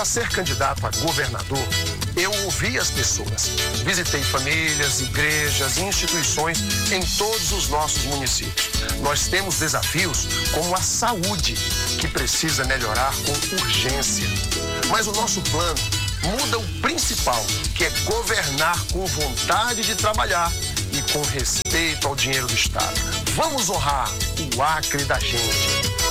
Para ser candidato a governador, eu ouvi as pessoas. Visitei famílias, igrejas e instituições em todos os nossos municípios. Nós temos desafios como a saúde, que precisa melhorar com urgência. Mas o nosso plano muda o principal, que é governar com vontade de trabalhar e com respeito ao dinheiro do Estado. Vamos honrar o Acre da gente.